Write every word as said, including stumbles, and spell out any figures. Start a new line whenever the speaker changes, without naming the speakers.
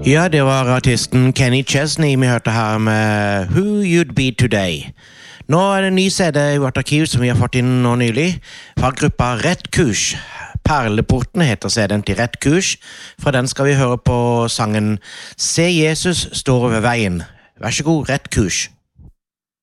Ja, det var artisten Kenny Chesney vi hørte her med Who You'd Be Today. Nå er det en ny C D i vårt arkiv som vi har fått inn nå nylig, fra gruppa Rett Kurs. Perleporten heter C D-en til Rett Kurs. Fra den skal vi høre på sangen Se Jesus står ved veien. Vær så god, Rett Kurs.